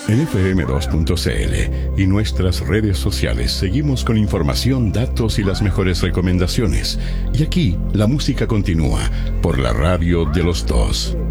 En FM2.cl y nuestras redes sociales seguimos con información, datos y las mejores recomendaciones. Y aquí la música continúa por la radio de los dos.